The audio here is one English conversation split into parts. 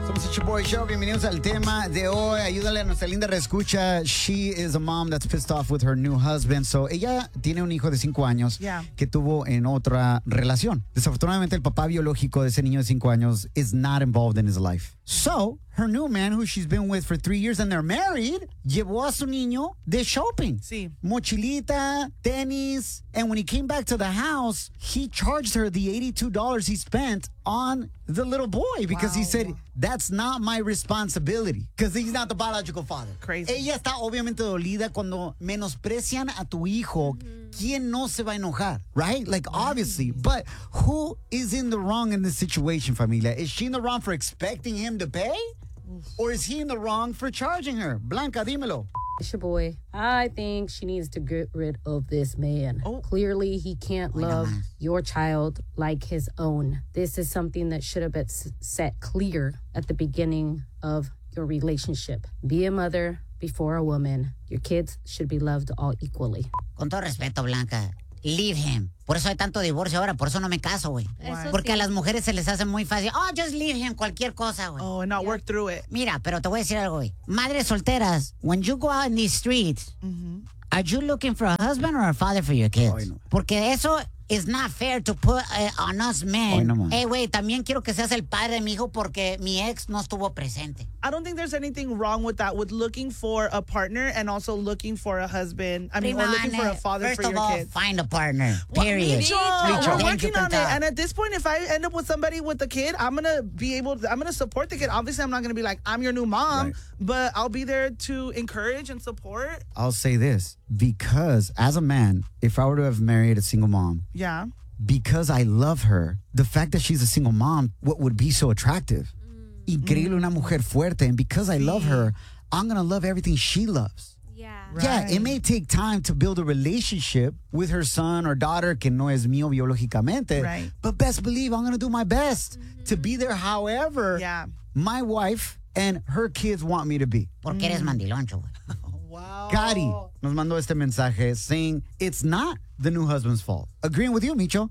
Somos el Chaboy Show. Bienvenidos al tema de hoy. Ayúdale a nuestra linda reescucha. She is a mom that's pissed off with her new husband. So, ella tiene un hijo de 5 años que tuvo en otra relación. Desafortunadamente, el papá biológico de ese niño de 5 años is not involved in his life. So, her new man, who she's been with for 3 years and they're married, llevó a su niño de shopping. Sí. Mochilita, tenis. And when he came back to the house, he charged her the $82 he spent on the little boy because he said, that's not my responsibility because he's not the biological father. Crazy. Ella está obviamente dolida cuando menosprecian a tu hijo. ¿Quién no se va a enojar? Right? Like, obviously. But who is in the wrong in this situation, familia? Is she in the wrong for expecting him to pay? Or is he in the wrong for charging her? Blanca, dímelo. It's your boy. I think she needs to get rid of this man. Clearly, he can't love your child like his own. This is something that should have been set clear at the beginning of your relationship. Be a mother before a woman. Your kids should be loved all equally. Con todo respeto, Blanca, leave him. Por eso hay tanto divorcio ahora, por eso no me caso, güey. Porque a las mujeres se les hace muy fácil. Oh, just leave him, cualquier cosa, güey. Oh, and not work through it. Mira, pero te voy a decir algo, güey. Madres solteras, when you go out in these streets, are you looking for a husband or a father for your kids? Ay, no. Porque eso is not fair to put on us men. Ay, no, man. Hey, güey, también quiero que seas el padre de mi hijo porque mi ex no estuvo presente. I don't think there's anything wrong with that, with looking for a partner and also looking for a husband. I mean, or looking for a father First for of your all, kids. find a partner. Period. We're working on it. Thank you, And at this point, if I end up with somebody with a kid, I'm going to support the kid. Obviously, I'm not going to be like, I'm your new mom, but I'll be there to encourage and support. I'll say this. Because as a man, if I were to have married a single mom, Yeah. because I love her, the fact that she's a single mom, what would be so attractive? Increíble, una mujer fuerte. And because I love her, I'm going to love everything she loves. Yeah. Yeah, it may take time to build a relationship with her son or daughter, que no es mío biológicamente. Right. But best believe I'm going to do my best to be there however my wife and her kids want me to be. Porque eres mandiloncho, güey. Wow. Gary nos mandó este mensaje saying it's not the new husband's fault. Agreeing with you, Micho.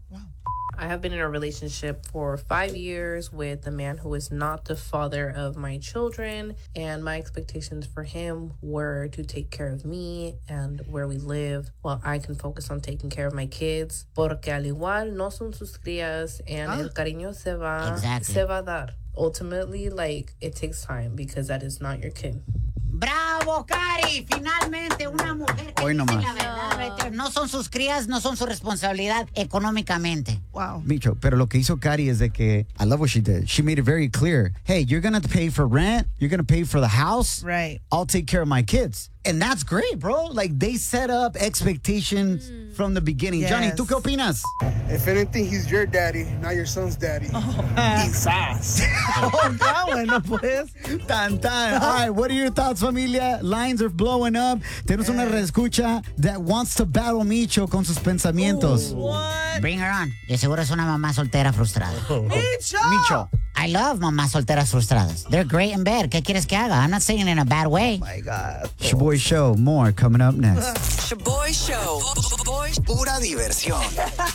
I have been in a relationship for 5 years with a man who is not the father of my children, and my expectations for him were to take care of me and where we live while I can focus on taking care of my kids, porque al igual no son sus crías and el cariño se va a dar. Ultimately, like, it takes time because that is not your kid. ¡Bravo, Cari! Finalmente una mujer que Hoy dice nomás. la verdad, right there. No son sus crías, no son su responsabilidad económicamente. Wow. Micho, pero lo que hizo Cari es de que, I love what she did. She made it very clear. Hey, you're going to pay for rent. You're going to pay for the house. Right. I'll take care of my kids. And that's great, bro. Like, they set up expectations from the beginning. Yes. Johnny, ¿tú qué opinas? If anything, he's your daddy, not your son's daddy. Quizás. Está bueno, pues. Tan, tan. All right, what are your thoughts, familia? Lines are blowing up. Tenemos una reescucha that wants to battle Micho con sus pensamientos. What? Bring her on. De seguro es una mamá soltera frustrada. Micho. I love mamás solteras frustradas. They're great in bed. ¿Qué quieres que haga? I'm not saying it in a bad way. My God. Shaboy Show. More coming up next. Shaboy Show. Pura diversión.